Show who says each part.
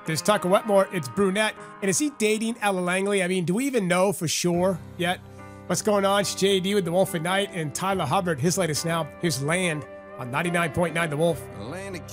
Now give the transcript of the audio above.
Speaker 1: There's Tucker Wetmore. It's brunette. And is he dating Ella Langley? I mean, do we even know for sure yet what's going on? It's JD with The Wolf at Night and Tyler Hubbard. His latest now. Here's Land on 99.9 The Wolf.
Speaker 2: Land